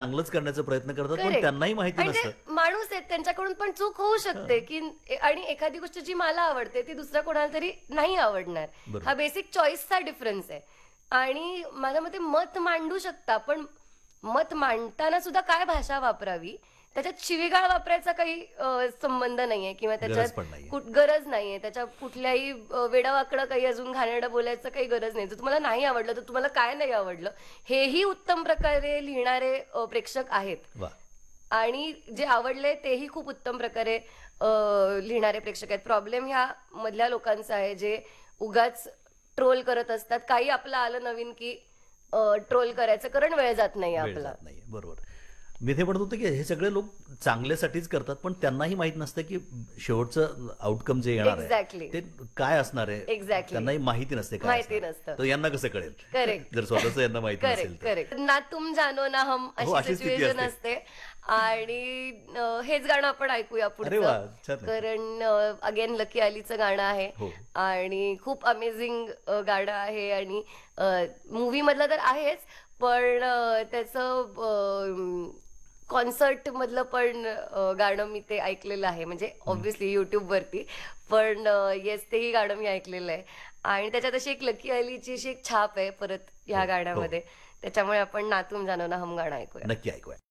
चांगलंच करण्याचा प्रयत्न करतात, पण Correct. त्यांनाही माहिती आणि ते नसतं. माणूस आहेत, त्यांच्याकडून पण चूक होऊ शकते की आणि एखादी गोष्ट जी मला आवडते ती दुसऱ्या कोणाला तरी नाही आवडणार. बरोबर. हा बेसिक चॉईसचा डिफरन्स आहे. आणि माझ्या मते मत मांडू शकता, पण मत मांडताना सुद्धा काय भाषा वापरावी, त्याच्यात शिवीगाळ वापरायचा काही संबंध नाहीये किंवा त्याच्यात गरज पण नाहीये. गरज नाहीये. त्याच्या कुठल्याही वेडावाकडं काही अजून घाणेरडं बोलायचं काही गरज नाही. जर तुम्हाला नाही आवडलं तर तुम्हाला काय नाही आवडलं हेही उत्तम प्रकारे लिहिणारे प्रेक्षक आहेत. वा. आणि जे आवडले तेही खूप उत्तम प्रकारे लिहिणारे प्रेक्षक आहेत. प्रॉब्लेम ह्या मधल्या लोकांचा आहे जे उगाच ट्रोल करत असतात. काही आपलं आलं नवीन की ट्रोल करायचं, कारण वेळ जात नाही वेळ आपला. जात नाहीये. बरोबर. मी ते म्हणत होतो की हे सगळे लोक चांगल्यासाठीच करतात, पण त्यांनाही माहित नसतं की शेवटचं आउटकम जे येणार आहे Exactly. ते काय असणार आहे. Exactly. त्यांनाही माहिती नसते काय माहिती असणार आहे. नसतं. तर यांना कसं कळेल Correct. जर स्वतःच यांना माहिती नसेल करेक्ट तर. करेक्ट. ना तुम जानो ना हम हो, अशी अशी स्थिती सिच्युएशन असते. असते. आणि हेच गाणं आपण ऐकूया अरे वा, पुढचं, छान आहे. कारण अगेन लकी अलीचं गाणं आहे हो. आणि खूप अमेझिंग गाणं आहे. आणि मूवी मधलं तर आहेच, पण त्याचं कॉन्सर्ट मधलं पण गाणं मी ते ऐकलेलं आहे, म्हणजे ऑब्व्हियसली युट्यूब वरती. पण येस, तेही गाणं मी ऐकलेलं आहे. आणि त्याच्यात अशी एक लकी अलीची अशी एक छाप आहे परत ह्या हो, हो. गाण्यामध्ये. त्याच्यामुळे आपण ना तुम जानो ना हम गाणं ऐकूया. नक्की ऐकूया.